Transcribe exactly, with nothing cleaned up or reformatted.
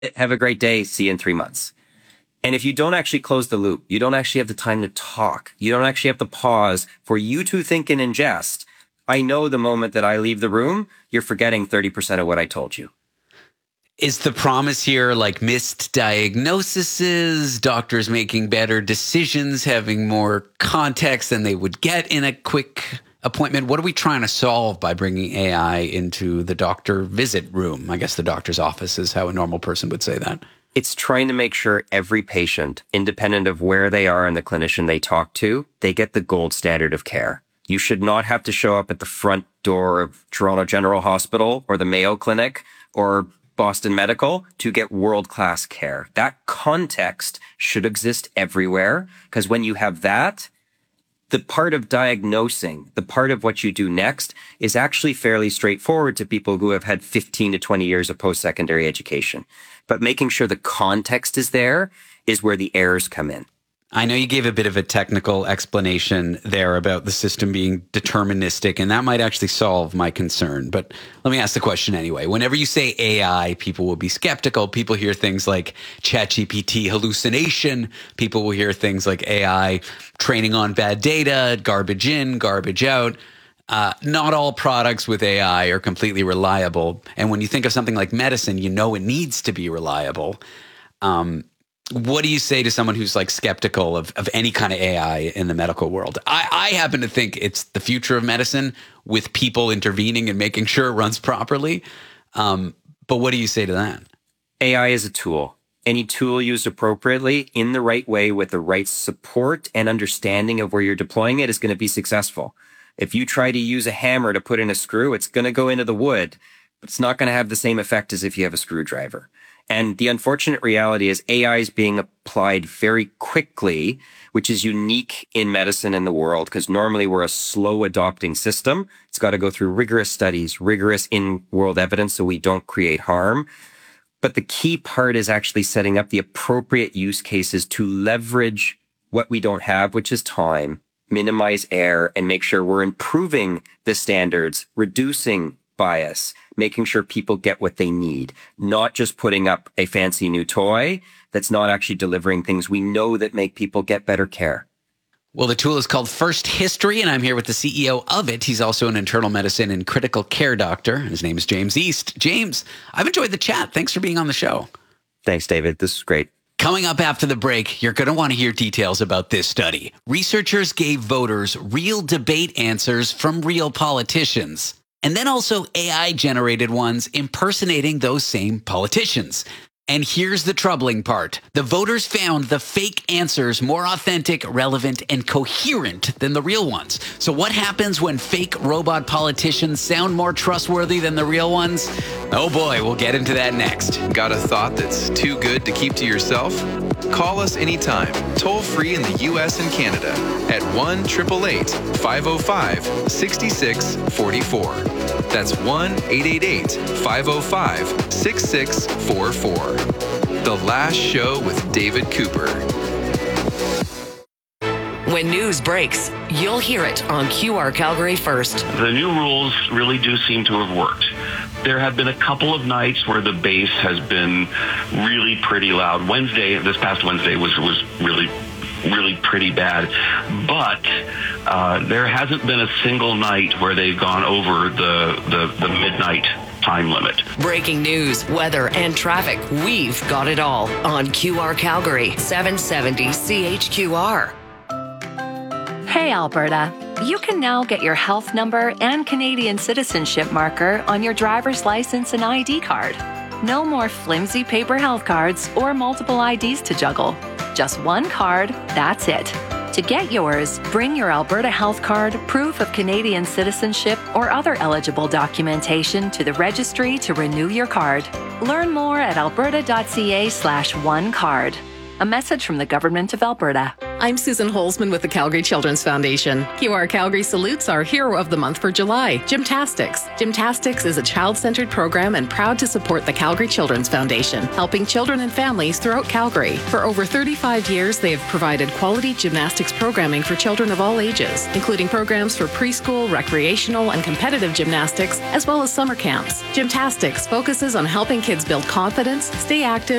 Have a great day. See you in three months. And if you don't actually close the loop, you don't actually have the time to talk, you don't actually have to pause for you to think and ingest, I know the moment that I leave the room, you're forgetting thirty percent of what I told you. Is the promise here like missed diagnoses, doctors making better decisions, having more context than they would get in a quick appointment? What are we trying to solve by bringing A I into the doctor visit room? I guess the doctor's office is how a normal person would say that. It's trying to make sure every patient, independent of where they are and the clinician they talk to, they get the gold standard of care. You should not have to show up at the front door of Toronto General Hospital or the Mayo Clinic or Boston Medical to get world-class care. That context should exist everywhere, because when you have that, the part of diagnosing, the part of what you do next is actually fairly straightforward to people who have had fifteen to twenty years of post-secondary education. But making sure the context is there is where the errors come in. I know you gave a bit of a technical explanation there about the system being deterministic, and that might actually solve my concern. But let me ask the question anyway. Whenever you say A I, people will be skeptical. People hear things like ChatGPT hallucination. People will hear things like A I training on bad data, garbage in, garbage out. Uh, not all products with A I are completely reliable. And when you think of something like medicine, you know it needs to be reliable. Um, What do you say to someone who's like skeptical of, of any kind of A I in the medical world? I, I happen to think it's the future of medicine with people intervening and making sure it runs properly. Um, but what do you say to that? A I is a tool. Any tool used appropriately in the right way with the right support and understanding of where you're deploying it is going to be successful. If you try to use a hammer to put in a screw, it's going to go into the wood, but it's not going to have the same effect as if you have a screwdriver. And the unfortunate reality is A I is being applied very quickly, which is unique in medicine in the world, because normally we're a slow adopting system. It's got to go through rigorous studies, rigorous in-world evidence so we don't create harm. But the key part is actually setting up the appropriate use cases to leverage what we don't have, which is time, minimize error, and make sure we're improving the standards, reducing bias, making sure people get what they need, not just putting up a fancy new toy that's not actually delivering things we know that make people get better care. Well, the tool is called First History, and I'm here with the C E O of it. He's also an internal medicine and critical care doctor. His name is James East. James, I've enjoyed the chat. Thanks for being on the show. Thanks, David. This is great. Coming up after the break, you're going to want to hear details about this study. Researchers gave voters real debate answers from real politicians. And then also A I-generated ones impersonating those same politicians. And here's the troubling part. The voters found the fake answers more authentic, relevant, and coherent than the real ones. So what happens when fake robot politicians sound more trustworthy than the real ones? Oh boy, we'll get into that next. Got a thought that's too good to keep to yourself? Call us anytime, toll free in the U S and Canada at one eight eight eight, five oh five, six six four four. That's one eight eight eight, five oh five, six six four four. The Last Show with David Cooper. When news breaks, you'll hear it on Q R Calgary First. The new rules really do seem to have worked. There have been a couple of nights where the bass has been really pretty loud. Wednesday, this past Wednesday was, was really, really pretty bad. But uh, there hasn't been a single night where they've gone over the, the, the midnight time limit. Breaking news, weather, and traffic. We've got it all on Q R Calgary, seven seventy C H Q R. Hey, Alberta. You can now get your health number and Canadian citizenship marker on your driver's license and I D card. No more flimsy paper health cards or multiple I Ds to juggle. Just one card, that's it. To get yours, bring your Alberta Health Card, proof of Canadian citizenship, or other eligible documentation to the registry to renew your card. Learn more at alberta.ca slash one card. A message from the Government of Alberta. I'm Susan Holzman with the Calgary Children's Foundation. Q R Calgary salutes our hero of the month for July, Gymtastics. Gymtastics is a child-centered program and proud to support the Calgary Children's Foundation, helping children and families throughout Calgary. For over thirty-five years, they have provided quality gymnastics programming for children of all ages, including programs for preschool, recreational, and competitive gymnastics, as well as summer camps. Gymtastics focuses on helping kids build confidence, stay active,